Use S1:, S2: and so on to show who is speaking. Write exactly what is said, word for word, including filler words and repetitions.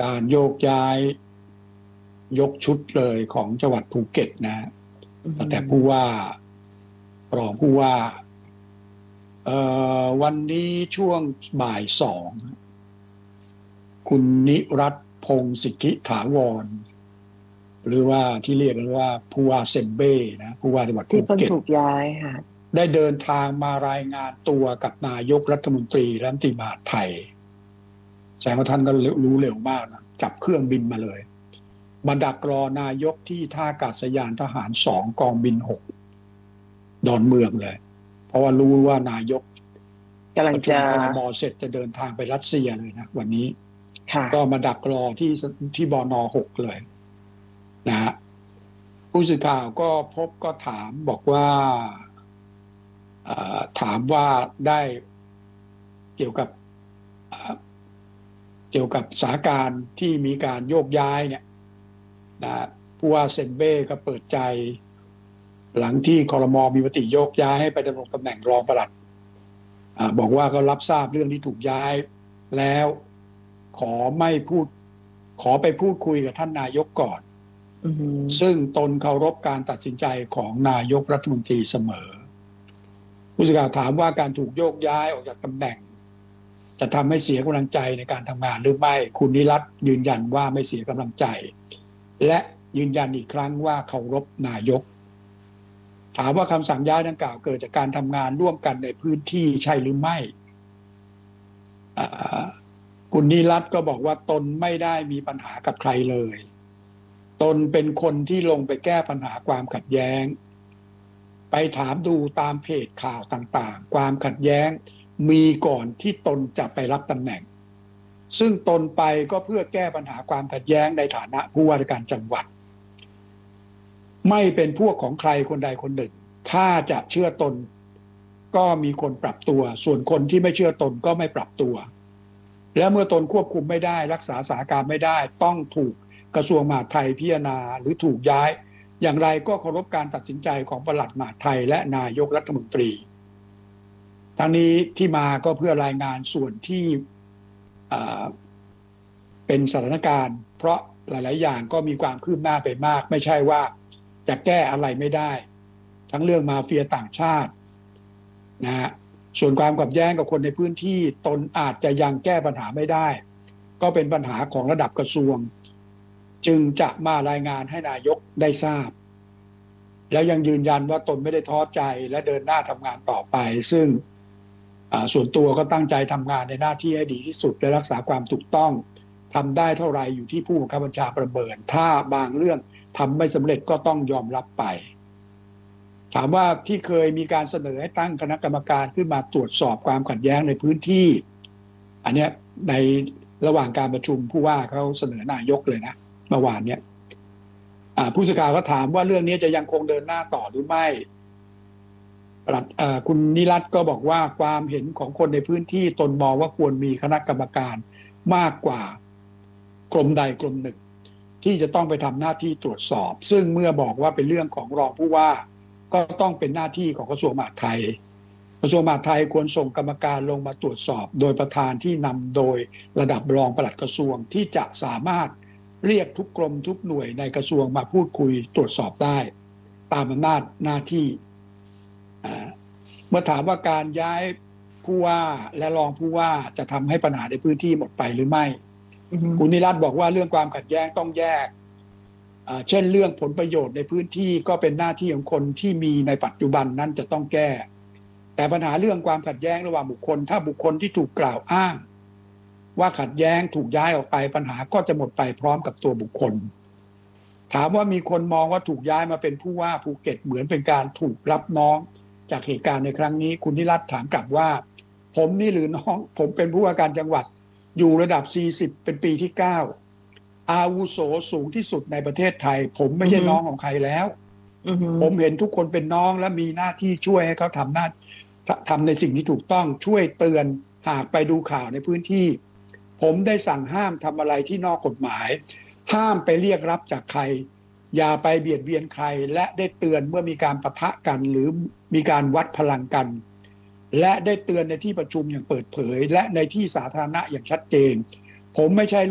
S1: การโยกย้ายยกชุดเลยของจังหวัดภูเก็ตนะตั้งแต่ผู้ว่ารองผู้ว่าวันนี้ช่วงบ่ายสองคุณนิรัตน์พงศ์สิทธิถาวรหรือว่าที่เรียกกันว่าผู้ว่าเซมเบ้นะผู้ว่าจังหวัดภูเก็ต
S2: ที่ถูกย้ายค่ะ
S1: ได้เดินทางมารายงานตัวกับนายกรัฐมนตรีและรัฐมนตรีมหาดไทยแสดงว่าท่านก็รู้เร็วมากนะจับเครื่องบินมาเลยมาดักรอนายกที่ท่าอากาศยานทหารสองกองบินหกดอนเมืองเลยเพราะว่ารู้ว่านายก
S2: กำลังจะ
S1: ประชุมครม.เสร็จจะเดินทางไปรัสเซียเลยนะวันนี้ก็มาดักรอที่ที่บน.หกเลยนะฮะผู้สื่อข่าวก็พบก็ถามบอกว่าถามว่าได้เกี่ยวกับเกี่ยวกับสถานการณ์ที่มีการโยกย้ายเนี่ยนะผู้ว่าเซมเบ้ก็เปิดใจหลังที่ครม.มีมติโยกย้ายให้ไปดำรงตำแหน่งรองปลัดบอกว่าก็รับทราบเรื่องที่ถูกย้ายแล้วขอไม่พูดขอไปพูดคุยกับท่านนายกก่อน mm-hmm. ซึ่งตนเคารพการตัดสินใจของนายกรัฐมนตรีเสมอผู้สื่อข่าวถามว่าการถูกโยกย้ายออกจากตำแหน่งจะทำให้เสียกำลังใจในการทำงานหรือไม่คุณนิรัตน์ยืนยันว่าไม่เสียกำลังใจและยืนยันอีกครั้งว่าเคารพนายกถามว่าคำสั่งย้ายดังกล่าวเกิดจากการทำงานร่วมกันในพื้นที่ใช่หรือไม่คุณนิรัตน์ก็บอกว่าตนไม่ได้มีปัญหากับใครเลยตนเป็นคนที่ลงไปแก้ปัญหาความขัดแย้งไปถามดูตามเพจข่าวต่างๆความขัดแย้งมีก่อนที่ตนจะไปรับตำแหน่งซึ่งตนไปก็เพื่อแก้ปัญหาความขัดแย้งในฐานะผู้ว่าราชการจังหวัดไม่เป็นพวกของใครคนใดคนหนึ่งถ้าจะเชื่อตนก็มีคนปรับตัวส่วนคนที่ไม่เชื่อตนก็ไม่ปรับตัวและเมื่อตนควบคุมไม่ได้รักษาสถานการณ์ไม่ได้ต้องถูกกระทรวงมหาดไทยพิจารณาหรือถูกย้ายอย่างไรก็เคารพการตัดสินใจของปลัดมหาดไทยและนายกรัฐมนตรีทั้งนี้ที่มาก็เพื่อรายงานส่วนที่เป็นสถานการณ์เพราะหลายๆอย่างก็มีความคืบหน้าไปมากไม่ใช่ว่าจะแก้อะไรไม่ได้ทั้งเรื่องมาเฟียต่างชาตินะฮะส่วนความขัดแย้งกับคนในพื้นที่ตนอาจจะยังแก้ปัญหาไม่ได้ก็เป็นปัญหาของระดับกระทรวงจึงจะมารายงานให้นายกได้ทราบแล้วยังยืนยันว่าตนไม่ได้ท้อใจและเดินหน้าทำงานต่อไปซึ่งส่วนตัวก็ตั้งใจทำงานในหน้าที่ให้ดีที่สุดและรักษาความถูกต้องทำได้เท่าไรอยู่ที่ผู้บังคับบัญชาประเมินถ้าบางเรื่องทำไม่สำเร็จก็ต้องยอมรับไปถามว่าที่เคยมีการเสนอให้ตั้งคณะกรรมการขึ้นมาตรวจสอบความขัดแย้งในพื้นที่อันนี้ในระหว่างการประชุมผู้ว่าเขาเสนอนายกเลยนะเมื่อวานเนี้ยผู้สื่อข่าวก็ถามว่าเรื่องนี้จะยังคงเดินหน้าต่อหรือไม่คุณนิรัตน์ก็บอกว่าความเห็นของคนในพื้นที่ตนมองว่าควรมีคณะกรรมการมากกว่ากรมใดกรมหนึ่งที่จะต้องไปทำหน้าที่ตรวจสอบซึ่งเมื่อบอกว่าเป็นเรื่องของรองผู้ว่าก็ต้องเป็นหน้าที่ของกระทรวงมหาดไทยกระทรวงมหาดไทยควรส่งกรรมการลงมาตรวจสอบโดยประธานที่นำโดยระดับรองปลัดกระทรวงที่จะสามารถเรียกทุกกรมทุกหน่วยในกระทรวงมาพูดคุยตรวจสอบได้ตามอำนาจหน้าที่เมื่อถามว่าการย้ายผู้ว่าและรองผู้ว่าจะทำให้ปัญหาในพื้นที่หมดไปหรือไม่ mm-hmm. คุณนิรัตน์บอกว่าเรื่องความขัดแย้งต้องแยกเช่นเรื่องผลประโยชน์ในพื้นที่ก็เป็นหน้าที่ของคนที่มีในปัจจุบันนั้นจะต้องแก้แต่ปัญหาเรื่องความขัดแย้งระหว่างบุคคลถ้าบุคคลที่ถูกกล่าวอ้างว่าขัดแย้งถูกย้ายออกไปปัญหาก็จะหมดไปพร้อมกับตัวบุคคลถามว่ามีคนมองว่าถูกย้ายมาเป็นผู้ว่าภูเก็ตเหมือนเป็นการถูกรับน้องจากเหตุการณ์ในครั้งนี้คุณนิรัตน์ถามกลับว่าผมนี่หรือน้องผมเป็นผู้ว่าการจังหวัดอยู่ระดับสี่สิบเป็นปีที่เก้าอาวุโสสูงที่สุดในประเทศไทยผมไม่ใช่ mm-hmm. น้องของใครแล้ว mm-hmm. ผมเห็นทุกคนเป็นน้องและมีหน้าที่ช่วยให้เขาทำหน้าทำในสิ่งที่ถูกต้องช่วยเตือนหากไปดูข่าวในพื้นที่ผมได้สั่งห้ามทำอะไรที่นอกกฎหมายห้ามไปเรียกรับจากใครอย่าไปเบียดเบียนใครและได้เตือนเมื่อมีการปะทะกันหรือมีการวัดพลังกันและได้เตือนในที่ประชุมอย่างเปิดเผยและในที่สาธารณะอย่างชัดเจนผมไม่ใช่